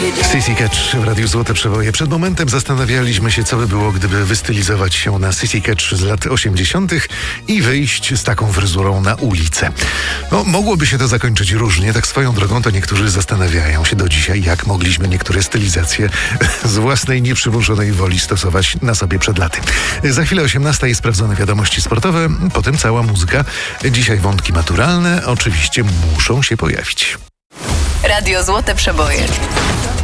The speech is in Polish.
Sissy Catch w Radiu Złote Przeboje. Przed momentem zastanawialiśmy się, co by było, gdyby wystylizować się na Sissy Catch z lat 80. i wyjść z taką fryzurą na ulicę. No, mogłoby się to zakończyć różnie. Tak swoją drogą to niektórzy zastanawiają się do dzisiaj, jak mogliśmy niektóre stylizacje z własnej nieprzymuszonej woli stosować na sobie przed laty. Za chwilę 18 i sprawdzone wiadomości sportowe, potem cała muzyka. Dzisiaj wątki maturalne oczywiście muszą się pojawić. Radio Złote Przeboje.